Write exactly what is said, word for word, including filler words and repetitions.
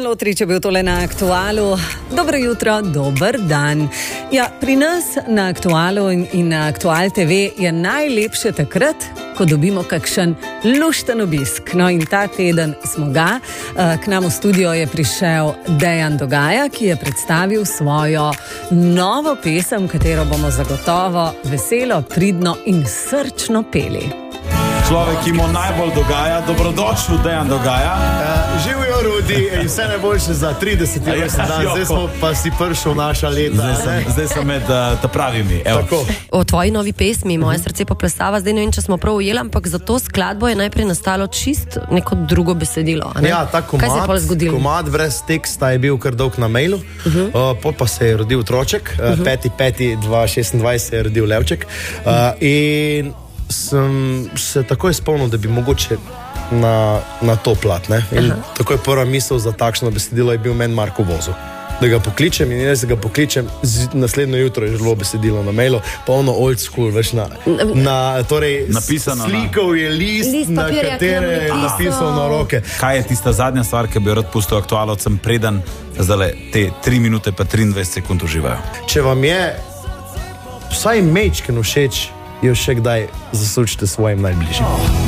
Lotrič je bil tole na Aktualu. Dobro jutro, dober dan. Ja, pri nas na Aktualu in, in na Aktual T V je najlepše takrat, ko dobimo kakšen lušten obisk. No in ta teden smo ga. K nam v studio je prišel Dejan Dogaja, ki je predstavil svojo novo pesem, katero bomo zagotovo veselo, pridno in srčno peli. Človek, ki mu najbolj dogaja, dobrodošel, Dejan Dogaja. Uh, Živijo, Rudi, in vse najboljše za trideset let, zdaj smo pa si prišel naša leta. Zdaj sem, zdaj sem med uh, ta pravimi. O tvoji novi pesmi, Moje srce poplesava, zdaj ne vem, če smo prav ujeli, ampak za to skladbo je najprej nastalo čist neko drugo besedilo. Ne? Ja, ta komad, Kaj se je pol zgodilo? komad brez teksta je bil kar dolg na mailu, uh -huh. uh, pol pa se je rodil otroček, uh, uh -huh. peti peti dva tisoč šestindvajset se je rodil Levček uh, in sem se takoj spomnil, da bi mogoče na, na to plat. Ne? In takoj prva misel za takšno besedilo je bil meni Marko Vozu. Da ga pokličem in jaz ga pokličem, z, naslednjo jutro je želo besedilo na mailu, polno old school, veš, na, na torej, napisano, slikov je list, list na papirja, katere je napisal na roke. Kaj je tista zadnja stvar, ki bi jo rad pustil aktualovcem, preden zdaj te tri minute pa triindvajset sekund uživajo? Če vam je vsaj mečken všeč, jo še kdaj zasučite svojim najbližjim.